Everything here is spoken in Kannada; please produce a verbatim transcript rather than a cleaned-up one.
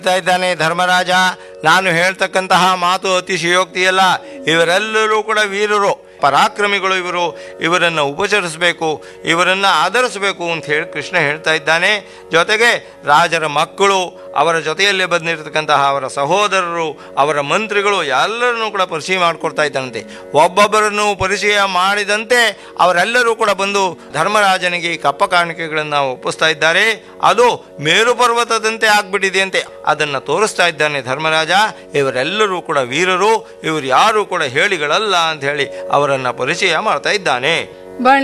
ಇದ್ದಾನೆ ಧರ್ಮರಾಜ. ನಾನು ಹೇಳ್ತಕ್ಕಂತಹ ಮಾತು ಅತಿಶಯೋಕ್ತಿಯಲ್ಲ. ಇವರೆಲ್ಲರೂ ಕೂಡ ವೀರರು, ಪರಾಕ್ರಮಿಗಳು. ಇವರು ಇವರನ್ನು ಉಪಚರಿಸಬೇಕು, ಇವರನ್ನು ಆಧರಿಸಬೇಕು ಅಂತ ಹೇಳಿ ಕೃಷ್ಣ ಹೇಳ್ತಾ ಇದ್ದಾನೆ. ಜೊತೆಗೆ ರಾಜರ ಮಕ್ಕಳು, ಅವರ ಜೊತೆಯಲ್ಲೇ ಬಂದಿರತಕ್ಕಂತಹ ಅವರ ಸಹೋದರರು, ಅವರ ಮಂತ್ರಿಗಳು ಎಲ್ಲರನ್ನೂ ಕೂಡ ಪರಿಚಯ ಮಾಡಿಕೊಡ್ತಾ ಇದ್ದಾನಂತೆ. ಒಬ್ಬೊಬ್ಬರನ್ನು ಪರಿಚಯ ಮಾಡಿದಂತೆ ಅವರೆಲ್ಲರೂ ಕೂಡ ಬಂದು ಧರ್ಮರಾಜನಿಗೆ ಕಪ್ಪ ಕಾಣಿಕೆಗಳನ್ನು ಒಪ್ಪಿಸ್ತಾ ಇದ್ದಾರೆ. ಅದು ಮೇರು ಪರ್ವತದಂತೆ ಆಗ್ಬಿಟ್ಟಿದೆ ಅಂತೆ. ಅದನ್ನು ತೋರಿಸ್ತಾ ಇದ್ದಾನೆ ಧರ್ಮರಾಜ. ಇವರೆಲ್ಲರೂ ಕೂಡ ವೀರರು, ಇವರು ಯಾರು ಕೂಡ ಹೇಳಿಗಳಲ್ಲ ಅಂತ ಹೇಳಿ ಅವರನ್ನು ಪರಿಚಯ ಮಾಡ್ತಾ ಇದ್ದಾನೆ.